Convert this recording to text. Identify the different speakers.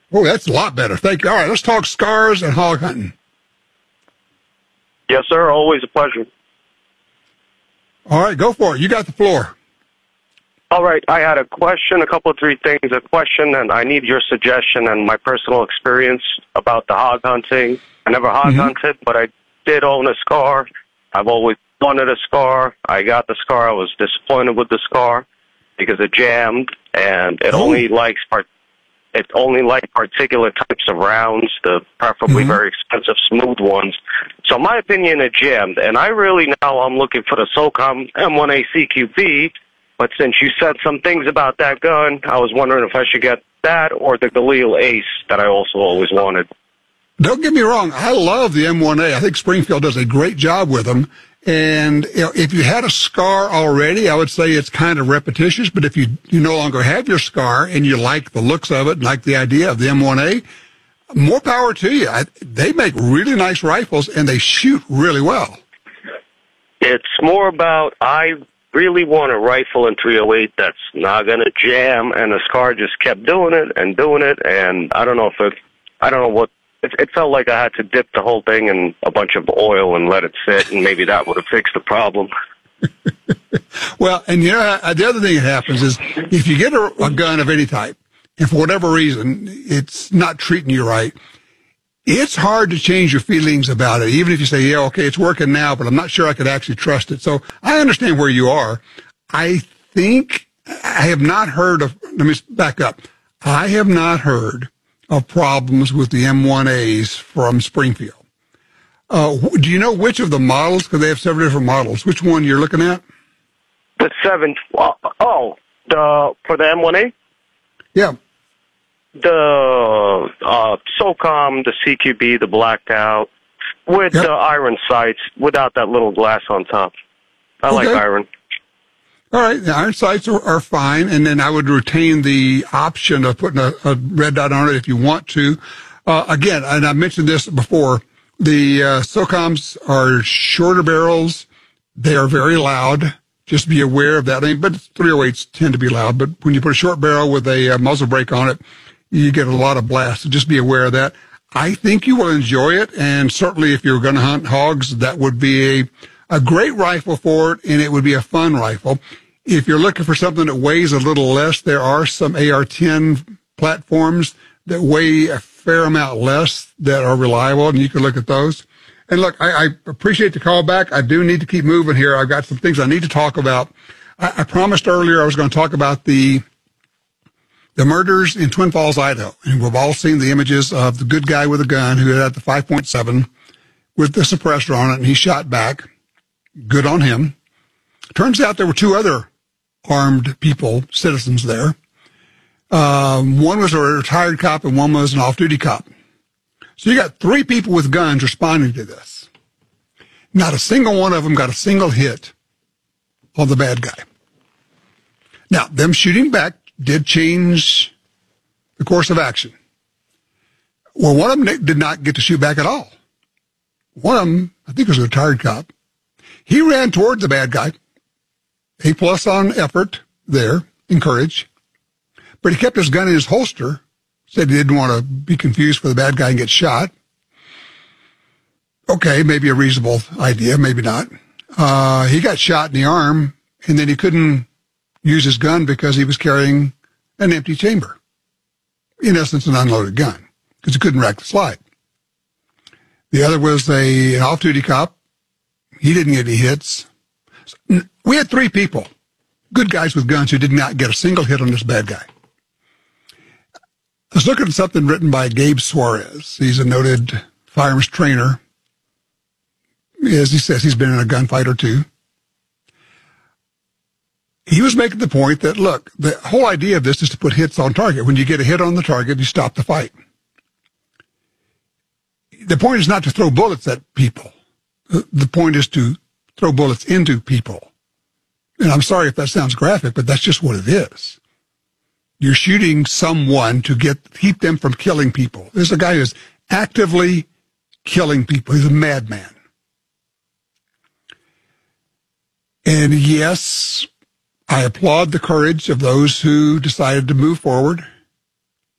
Speaker 1: Oh, that's a lot better. Thank you. All right, let's talk scars and hog hunting.
Speaker 2: Yes, sir. Always a pleasure.
Speaker 1: All right, go for it. You got the floor.
Speaker 2: All right. I had a question, a couple of three things. A question, and I need your suggestion and my personal experience about the hog hunting. I never hog hunted, but I did own a scar. I've always wanted a scar. I got the scar. I was disappointed with the scar because it jammed, and it only likes particular types of rounds, the preferably very expensive smooth ones. So in my opinion, it jammed, and I really now I'm looking for the SOCOM M1A CQB. But since you said some things about that gun, I was wondering if I should get that or the Galil Ace that I also always wanted.
Speaker 1: Don't get me wrong. I love the M1A. I think Springfield does a great job with them. And if you had a scar already, I would say it's kind of repetitious. But if you no longer have your scar and you like the looks of it, and like the idea of the M1A, more power to you. They make really nice rifles, and they shoot really well.
Speaker 2: It's more about I really want a rifle in .308 that's not going to jam, and the scar just kept doing it, and I don't know what. It felt like I had to dip the whole thing in a bunch of oil and let it sit, and maybe that would have fixed the problem.
Speaker 1: Well, and the other thing that happens is if you get a gun of any type, and for whatever reason it's not treating you right, it's hard to change your feelings about it, even if you say, yeah, okay, it's working now, but I'm not sure I could actually trust it. So I understand where you are. I think I have not heard of, let me back up. I have not heard of problems with the M1As from Springfield. Do you know which of the models? Because they have several different models. Which one you're looking at?
Speaker 2: The 7, for the M1A?
Speaker 1: Yeah.
Speaker 2: The SOCOM, the CQB, the blacked out, with the iron sights, without that little glass on top. I like iron.
Speaker 1: All right, the iron sights are fine, and then I would retain the option of putting a red dot on it if you want to. Again, and I mentioned this before, the SOCOMs are shorter barrels. They are very loud. Just be aware of that. But 308s tend to be loud. But when you put a short barrel with a muzzle brake on it, you get a lot of blast. So just be aware of that. I think you will enjoy it, and certainly if you're going to hunt hogs, that would be a great rifle for it, and it would be a fun rifle. If you're looking for something that weighs a little less, there are some AR-10 platforms that weigh a fair amount less that are reliable, and you can look at those. And look, I appreciate the call back. I do need to keep moving here. I've got some things I need to talk about. I promised earlier I was going to talk about the murders in Twin Falls, Idaho. And we've all seen the images of the good guy with a gun who had the 5.7 with the suppressor on it, and he shot back. Good on him. Turns out there were two other armed people, citizens there. One was a retired cop and one was an off-duty cop. So you got three people with guns responding to this. Not a single one of them got a single hit on the bad guy. Now, them shooting back did change the course of action. Well, one of them did not get to shoot back at all. One of them, I think it was a retired cop, he ran toward the bad guy. A+ on effort there, and courage. But he kept his gun in his holster, said he didn't want to be confused for the bad guy and get shot. Okay, maybe a reasonable idea, maybe not. He got shot in the arm, and then he couldn't use his gun because he was carrying an empty chamber. In essence, an unloaded gun, because he couldn't rack the slide. The other was an off-duty cop. He didn't get any hits. We had three people, good guys with guns, who did not get a single hit on this bad guy. I was looking at something written by Gabe Suarez. He's a noted firearms trainer. As he says, he's been in a gunfight or two. He was making the point that, look, the whole idea of this is to put hits on target. When you get a hit on the target, you stop the fight. The point is not to throw bullets at people. The point is to throw bullets into people. And I'm sorry if that sounds graphic, but that's just what it is. You're shooting someone to keep them from killing people. There's a guy who's actively killing people. He's a madman. And yes, I applaud the courage of those who decided to move forward